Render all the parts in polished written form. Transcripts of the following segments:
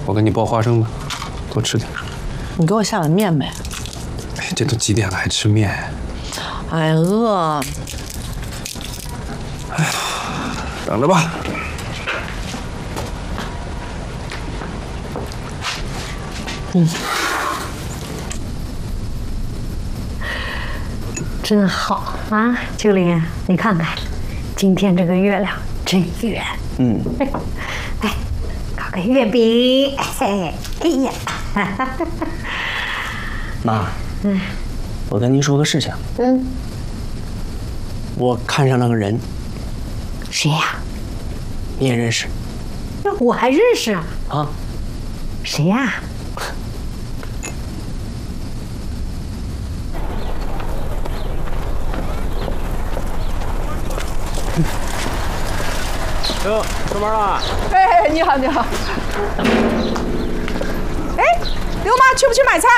我给你包花生吧，多吃点。 你给我下碗面呗。 哎，这都几点了还吃面？ 哎，饿。 哎呀，等着吧。 真好啊，秋玲，你看看，今天这个月亮真圆。来，搞个月饼。哎呀， 妈，我跟您说个事情。我看上了个人。 谁呀？ 你也认识？ 那我还认识啊？ 啊？ 谁呀？ 哟，出门了？ 哎，你好，你好。哎，刘妈，去不去买菜？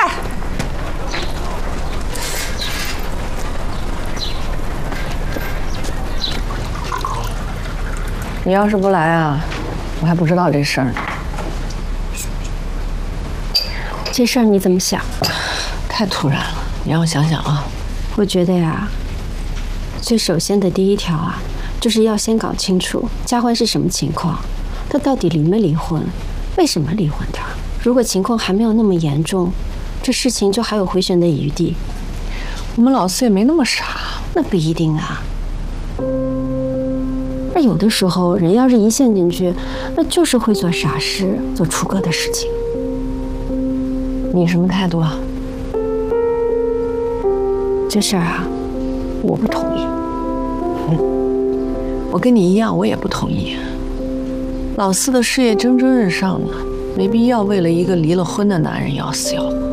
你要是不来啊，我还不知道这事儿呢。 这事儿你怎么想？ 太突然了，你让我想想啊。 我觉得呀，最首先的第一条啊，就是要先搞清楚佳欢是什么情况，他到底离没离婚，为什么离婚的？如果情况还没有那么严重，这事情就还有回旋的余地。 我们老四也没那么傻。 那不一定啊。那有的时候人要是一陷进去，那就是会做傻事，做出格的事情。 你什么态度啊？ 这事儿啊，我不同意。 我跟你一样，我也不同意。老四的事业蒸蒸日上呢，没必要为了一个离了婚的男人要死要活。